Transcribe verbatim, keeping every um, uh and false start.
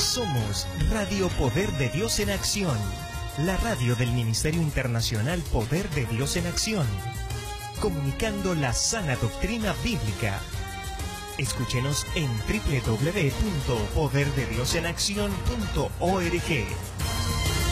Somos Radio Poder de Dios en Acción, la radio del Ministerio Internacional Poder de Dios en Acción, comunicando la sana doctrina bíblica. Escúchenos en doble u doble u doble u punto poder de dios en acción punto org.